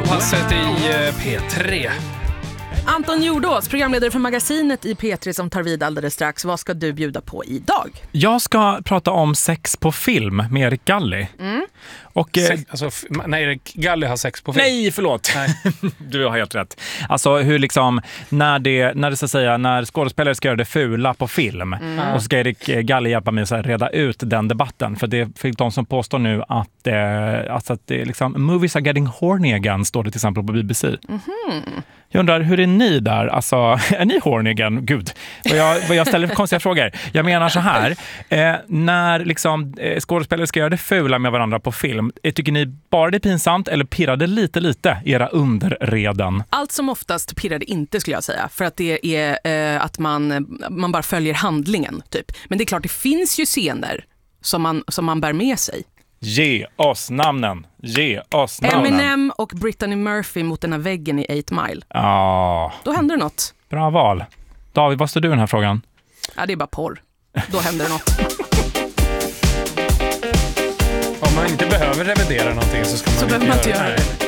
Passet i P3. Anton Jordås, programledare för magasinet i P3 som tar vid alldeles strax. Vad ska du bjuda på idag? Jag ska prata om sex på film med Erik Galli. Och, när Erik Galli har sex på film? Nej, förlåt. Nej. Du har helt rätt. Alltså hur liksom, när skådespelare ska göra det fula på film och ska Erik Galli hjälpa mig att reda ut den debatten. För det finns de som påstår nu att det är liksom, movies are getting horny again, står det till exempel på BBC. Jag undrar, hur är ni där? Alltså, är ni horny again? Gud, vad jag ställer för konstiga frågor. Jag menar så här, när liksom, skådespelare ska göra det fula med varandra på film, tycker ni bara det är pinsamt eller pirrar det lite era underreden? Allt som oftast pirrar det inte, skulle jag säga. För att det är att man bara följer handlingen, typ. Men det är klart, det finns ju scener som man bär med sig. Ge oss namnen. Eminem och Brittany Murphy mot den här väggen i 8 Mile. Ja. Då händer det något. Bra val. David, vad står du i den här frågan? Ja, det är bara porr. Då händer det något. Om man inte behöver revidera någonting så ska man behöver man inte göra det.